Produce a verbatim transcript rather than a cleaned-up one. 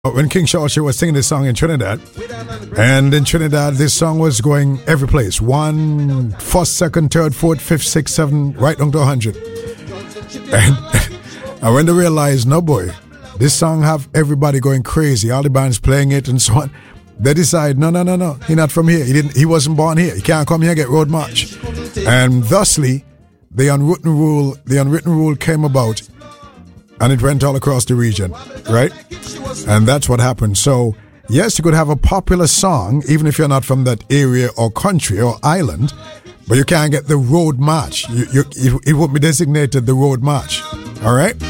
When King Shawsha was singing this song in Trinidad, and in Trinidad, this song was going every place. One, first, second, third, fourth, fifth, sixth, seventh, right down to one hundred. And, and when they realized, no boy, this song have everybody going crazy, all the bands playing it and so on, they decide, no, no, no, no, he not from here. He didn't. He wasn't born here. He can't come here and get road march. And thusly, the unwritten rule, the unwritten rule came about, and it went all across the region, right? And that's what happened. So, yes, you could have a popular song, even if you're not from that area or country or island, but you can't get the road march. You, you, it, it won't be designated the road march. All right?